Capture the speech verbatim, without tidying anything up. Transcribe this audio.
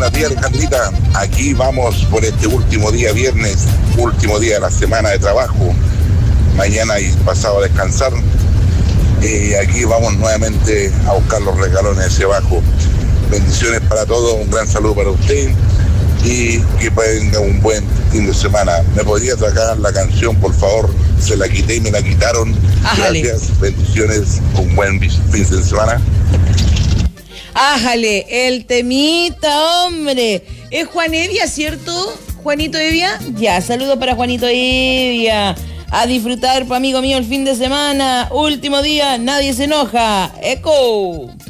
buenos días, Alejandrita. Aquí vamos por este último día, viernes, último día de la semana de trabajo. Mañana y pasado a descansar. Y aquí vamos nuevamente a buscar los regalones hacia abajo. Bendiciones para todos, un gran saludo para usted y que tenga un buen fin de semana. ¿Me podría tragar la canción, por favor? Se la quité y me la quitaron. Ájale. Gracias, bendiciones, un buen fin de semana. Ájale, el temita, hombre. Es Juan Evia, ¿cierto? Juanito Evia. Ya, saludos para Juanito Evia. A disfrutar, pa' amigo mío, el fin de semana. Último día, nadie se enoja. ¡Eco!